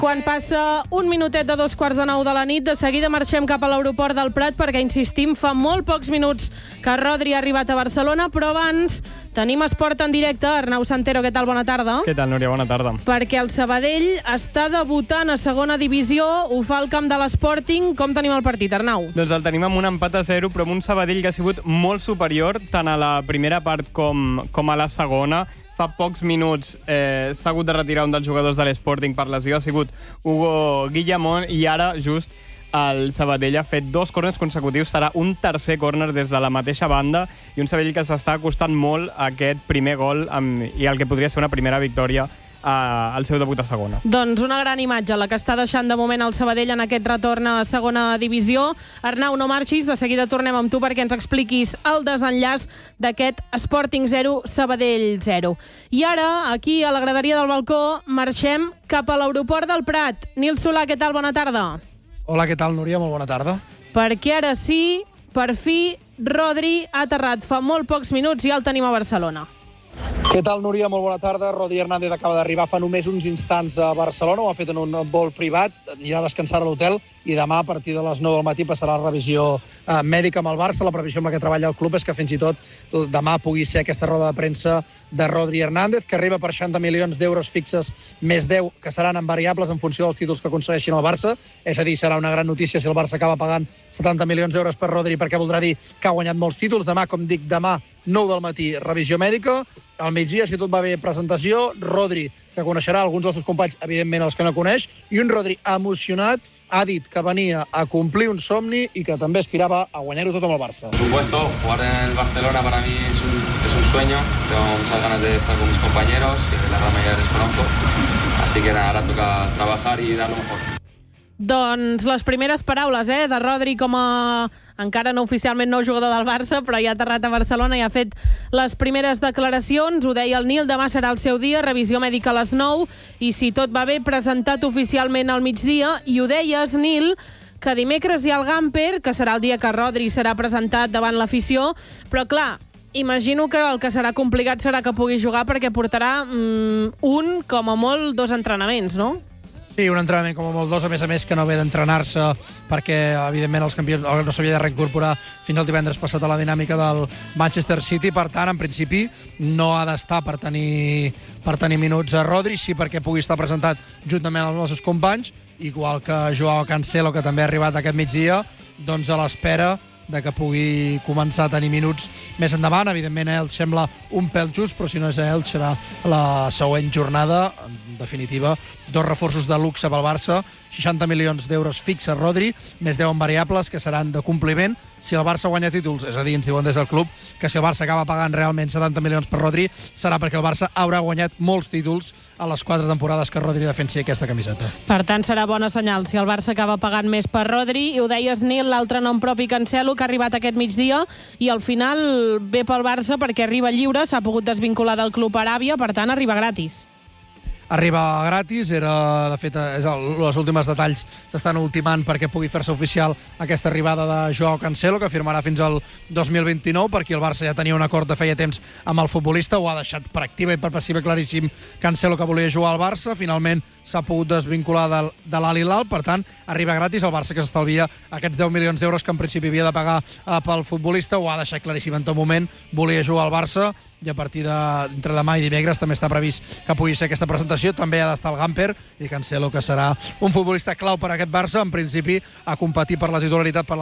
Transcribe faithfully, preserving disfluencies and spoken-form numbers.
Quan passa un minutet de dos quarts de nou de la nit, de seguida marxem cap a l'aeroport del Prat perquè, insistim, fa molt pocs minuts que Rodri ha arribat a Barcelona, però abans tenim esport en directe. Arnau Santero, què tal? Bona tarda. Què tal, Núria? Bona tarda. Perquè el Sabadell està debutant a segona divisió, ho fa al camp de l'Sporting. Com tenim el partit, Arnau? Doncs el tenim amb un empat a zero, però amb un Sabadell que ha sigut molt superior, tant a la primera part com, com a la segona. Fa pocs minuts eh, s'ha hagut de retirar un dels jugadors de l'Sporting per lesió, ha sigut Hugo Guillamón, i ara just el Sabadell ha fet dos córners consecutius, serà un tercer córner des de la mateixa banda, i un Sabadell que s'està acostant molt a aquest primer gol amb, i el que podria ser una primera victòria Uh, al seu debut a segona. Doncs una gran imatge la que està deixant de moment el Sabadell en aquest retorn a segona divisió. Arnau, no marxis, de seguida tornem amb tu perquè ens expliquis el desenllaç d'aquest Sporting zero, Sabadell zero. I ara, aquí a la graderia del balcó, marxem cap a l'aeroport del Prat. Nil Solà, què tal? Bona tarda. Hola, què tal, Núria? Molt bona tarda. Perquè ara sí, per fi, Rodri ha aterrat fa molt pocs minuts i ja el tenim a Barcelona. Què tal, Núria? Molt bona tarda. Rodri Hernández acaba d'arribar fa només uns instants a Barcelona. Ho ha fet en un vol privat, anirà a descansar a l'hotel i demà a partir de les nou del matí passarà la revisió eh, mèdica amb el Barça. La previsió amb la que treballa el club és que fins i tot demà pugui ser aquesta roda de premsa de Rodri Hernández, que arriba per seixanta milions d'euros fixes més deu, que seran en variables en funció dels títols que aconsegueixin el Barça. És a dir, serà una gran notícia si el Barça acaba pagant setanta milions d'euros per Rodri, perquè voldrà dir que ha guanyat molts títols. Demà, com dic, demà, nou del matí, revisió mèdica. Al migdia, si tot va bé, presentació. Rodri, que coneixerà alguns dels seus companys, evidentment els que no coneix, i un Rodri emocionat, ha dit que venia a complir un somni i que també aspirava a guanyar-ho tot amb el Barça. Por supuesto, jugar en el Barcelona para mí es un, es un sueño. Tengo muchas ganas de estar con mis compañeros, que la gran mayoría les conozco. Así que nada, ahora toca trabajar y dar lo mejor. Doncs les primeres paraules eh, de Rodri com a, encara no oficialment nou jugador del Barça, però ja ha aterrat a Barcelona i ha fet les primeres declaracions. Ho deia el Nil, demà serà el seu dia, revisió mèdica a les nou, i si tot va bé, presentat oficialment al migdia. I ho deies, Nil, que dimecres hi ha el Gamper, que serà el dia que Rodri serà presentat davant l'afició, però clar, imagino que el que serà complicat serà que pugui jugar perquè portarà mm, un, com a molt, dos entrenaments, no? Sí, un entrenament com a molt dos, a més a més que no ve d'entrenar-se perquè, evidentment, els campions no s'havia de reincorporar fins al divendres passat a la dinàmica del Manchester City. Per tant, en principi, no ha d'estar per tenir, per tenir minuts a Rodri, sí perquè pugui estar presentat juntament amb els seus companys, igual que Joao Cancelo, que també ha arribat aquest migdia, doncs a l'espera de que pugui començar a tenir minuts més endavant. Evidentment, a Elx sembla un pèl just, però si no és a Elx serà la següent jornada. En definitiva, dos reforços de luxe pel Barça, seixanta milions d'euros fixes Rodri, més deu en variables, que seran de compliment si el Barça guanya títols. És a dir, ens diuen des del club que si el Barça acaba pagant realment setanta milions per Rodri, serà perquè el Barça haurà guanyat molts títols a les quatre temporades que Rodri defensi aquesta camiseta. Per tant, serà bona senyal si el Barça acaba pagant més per Rodri. I ho deies, Nil, l'altre nom propi, Cancelo, que ha arribat aquest migdia i al final ve pel Barça perquè arriba lliure, s'ha pogut desvincular del club a Aràbia, per tant arriba gratis. Arriba gratis, era, de fet, és el, els últims detalls s'estan ultimant perquè pugui fer-se oficial aquesta arribada de Joao Cancelo, que firmarà fins al dos mil vint-i-nou, perquè el Barça ja tenia un acord de feia temps amb el futbolista, ho ha deixat per activa i per passiva claríssim Cancelo, que volia jugar al Barça. Finalment s'ha pogut desvincular de, de l'Al Hilal, per tant, arriba gratis el Barça, que s'estalvia aquests deu milions d'euros que en principi havia de pagar eh, pel futbolista. Ho ha deixat claríssim en tot moment, volia jugar al Barça, i a partir d'entre demà i dimecres també està previst que pugui ser aquesta presentació. També ha d'estar el Gamper i Cancelo, que serà un futbolista clau per a aquest Barça, en principi a competir per la titularitat per la